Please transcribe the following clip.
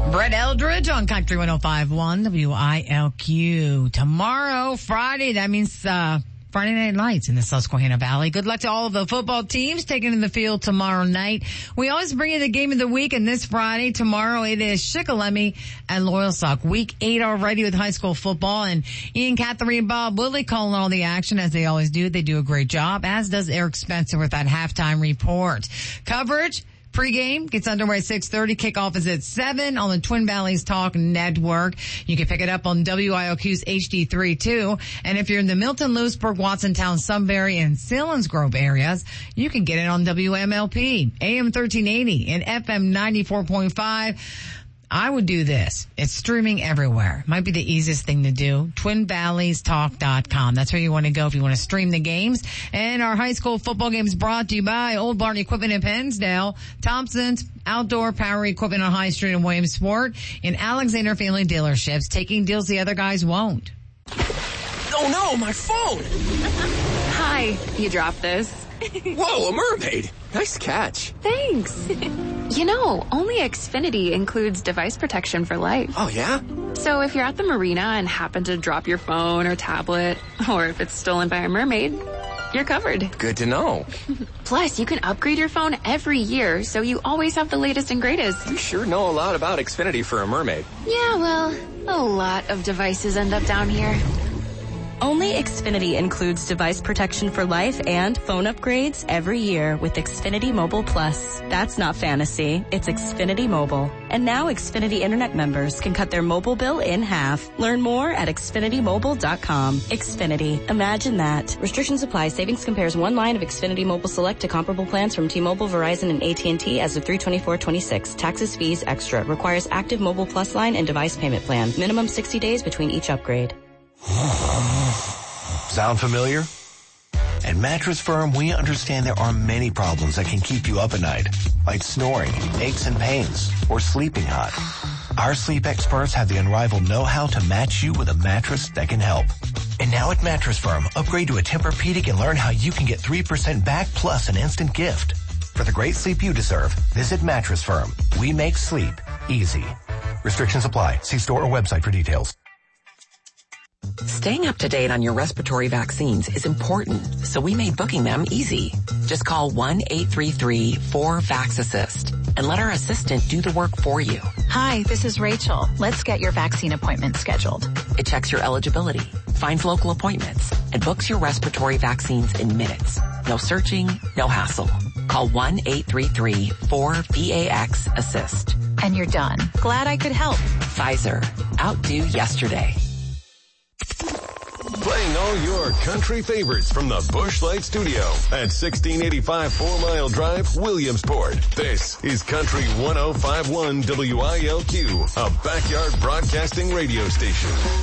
Brett Eldridge on Country 105.1 WILQ. Tomorrow, Friday, that means Friday Night Lights in the Susquehanna Valley. Good luck to all of the football teams taking in the field tomorrow night. We always bring you the game of the week, and this Friday, tomorrow, it is Shikellamy and Loyalsock. Week 8 already with high school football, and Ian, Catherine, Bob Willie calling all the action as they always do. They do a great job, as does Eric Spencer with that halftime report. Coverage pregame gets underway at 6:30. Kickoff is at 7 on the Twin Valleys Talk Network. You can pick it up on WILQ's HD3 too. And if you're in the Milton, Lewisburg, Watsontown, Sunbury, and Selinsgrove areas, you can get it on WMLP, AM 1380 and FM 94.5. I would do this. It's streaming everywhere. Might be the easiest thing to do. TwinValleysTalk.com. That's where you want to go if you want to stream the games. And our high school football games brought to you by Old Barn Equipment in Pennsdale, Thompson's Outdoor Power Equipment on High Street in Williamsport, and Alexander Family Dealerships, taking deals the other guys won't. Oh no, my phone! Hi, you dropped this. Whoa, a mermaid! Nice catch. Thanks. You know, only Xfinity includes device protection for life. Oh, yeah? So if you're at the marina and happen to drop your phone or tablet, or if it's stolen by a mermaid, you're covered. Good to know. Plus, you can upgrade your phone every year, so you always have the latest and greatest. You sure know a lot about Xfinity for a mermaid. Yeah, well, a lot of devices end up down here. Only Xfinity includes device protection for life and phone upgrades every year with Xfinity Mobile Plus. That's not fantasy. It's Xfinity Mobile. And now Xfinity Internet members can cut their mobile bill in half. Learn more at XfinityMobile.com. Xfinity. Imagine that. Restrictions apply. Savings compares one line of Xfinity Mobile Select to comparable plans from T-Mobile, Verizon, and AT&T as of 3/24/26. Taxes, fees, extra. Requires active Mobile Plus line and device payment plan. Minimum 60 days between each upgrade. Sound familiar? At Mattress Firm, we understand there are many problems that can keep you up at night, like snoring, aches and pains, or sleeping hot. Our sleep experts have the unrivaled know-how to match you with a mattress that can help. And now at Mattress Firm, upgrade to a Tempur-Pedic and learn how you can get 3% back plus an instant gift. For the great sleep you deserve, visit Mattress Firm. We make sleep easy. Restrictions apply. See store or website for details. Staying up to date on your respiratory vaccines is important, so we made booking them easy. Just call 1-833-4-VAX-ASSIST and let our assistant do the work for you. Hi, this is Rachel. Let's get your vaccine appointment scheduled. It checks your eligibility, finds local appointments, and books your respiratory vaccines in minutes. No searching, no hassle. Call 1-833-4-VAX-ASSIST. And you're done. Glad I could help. Pfizer. Outdo yesterday. Playing all your country favorites from the Busch Light Studio at 1685 4 Mile Drive, Williamsport. This is Country 105.1 WILQ, a backyard broadcasting radio station.